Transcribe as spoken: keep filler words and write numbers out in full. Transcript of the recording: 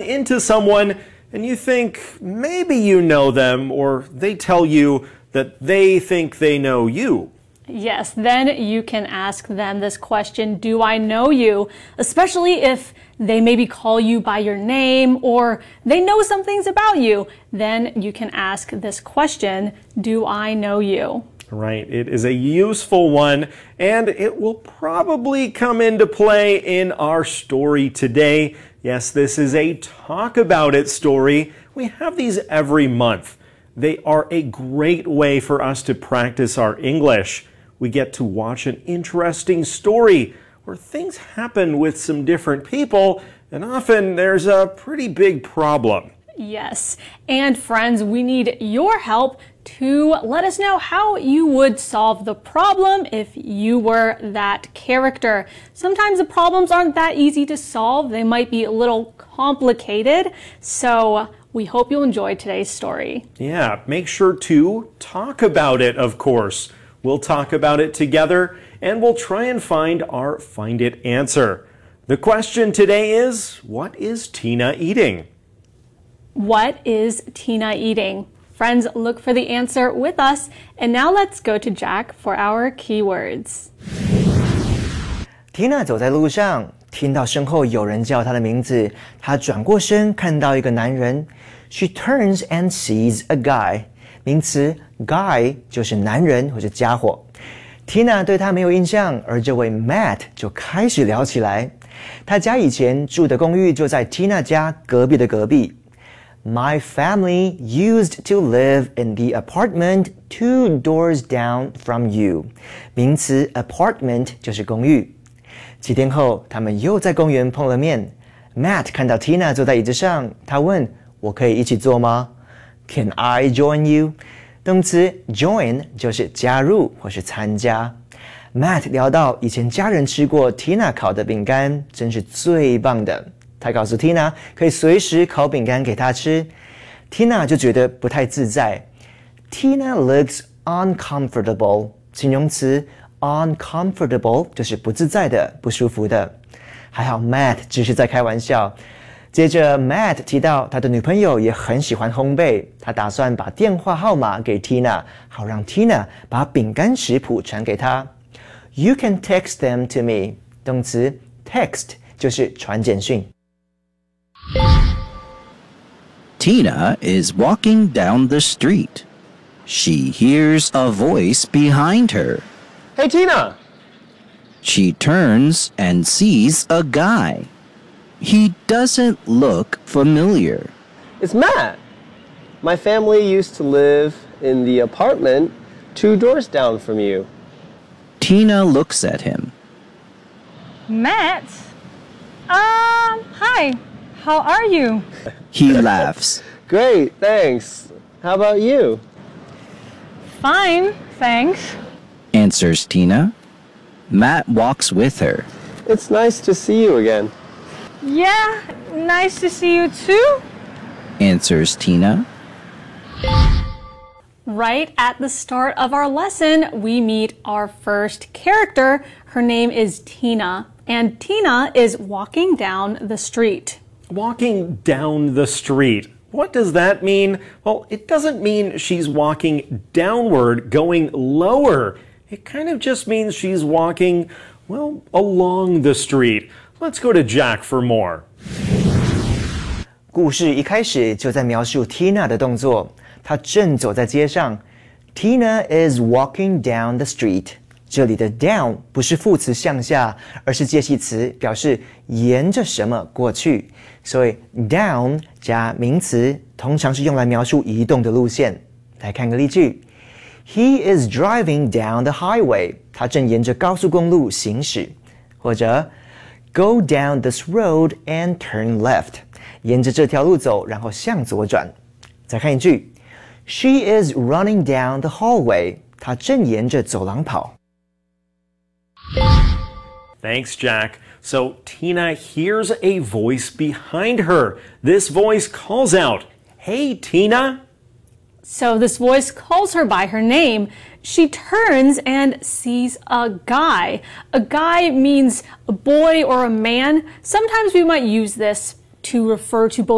into someone and you think maybe you know them, or they tell you that they think they know you. Yes, then you can ask them this question, do I know you? Especially if they maybe call you by your name or they know some things about you. Then you can ask this question, do I know you? Right, it is a useful one, and it will probably come into play in our story today. Yes, this is a Talk About It story. We have these every month. They are a great way for us to practice our English. We get to watch an interesting story where things happen with some different people, and often there's a pretty big problem. Yes, and friends, we need your help to let us know how you would solve the problem if you were that character. Sometimes the problems aren't that easy to solve. They might be a little complicated, so we hope you'll enjoy today's story. Yeah, make sure to talk about it, of course. We'll talk about it together, and we'll try and find our Find It answer. The question today is, what is Tina eating? What is Tina eating? Friends, look for the answer with us. And now let's go to Jack for our keywords. Tina 走在路上，听到身后有人叫她的名字，她转过身看到一个男人。She turns and sees a guy. 名词 guy 就是男人或者家伙。Tina 对他没有印象，而这位 Matt 就开始聊起来。他家以前住的公寓就在 Tina 家隔壁的隔壁。My family used to live in the apartment two doors down from you. 名词 apartment 就是公寓。几天后，他们又在公园碰了面。Matt 看到 Tina 坐在椅子上，他问：“我可以一起坐吗？” Can I join you? 动词 join 就是加入或是参加。Matt 聊到以前家人吃过 Tina 烤的饼干，真是最棒的。他告诉 Tina 可以随时烤饼干给他吃。Tina 就觉得不太自在。Tina looks uncomfortable. 形容词 uncomfortable 就是不自在的、不舒服的。还好 Matt 只是在开玩笑。接着 Matt 提到他的女朋友也很喜欢烘焙，他打算把电话号码给 Tina， 好让 Tina 把饼干食谱传给他。You can text them to me. 动词 text 就是传简讯。 Tina is walking down the street. She hears a voice behind her. Hey, Tina! She turns and sees a guy. He doesn't look familiar. It's Matt. My family used to live in the apartment two doors down from you. Tina looks at him. Matt? Um, hi. How are you? He laughs. Great, thanks. How about you? Fine, thanks. Answers Tina. Matt walks with her. It's nice to see you again. Yeah, nice to see you too. Answers Tina. Right at the start of our lesson, we meet our first character. Her name is Tina, and Tina is walking down the street. Walking down the street. What does that mean? Well, it doesn't mean she's walking downward, going lower. It kind of just means she's walking, well, along the street. Let's go to Jack for more. 故事一开始就在描述 Tina 的动作，她正走在街上。Tina is walking down the street. 这里的 down 不是副词向下，而是介系词，表示沿着什么过去。所以 down 加名词，通常是用来描述移动的路线。来看个例句 ：He is driving down the highway. 他正沿着高速公路行驶。或者 Go down this road and turn left. 沿着这条路走，然后向左转。再看一句 ：She is running down the hallway. 她正沿着走廊跑。 Thanks, Jack. So Tina hears a voice behind her. This voice calls out, "Hey, Tina." So this voice calls her by her name. She turns and sees a guy. A guy means a boy or a man. Sometimes we might use this to refer to both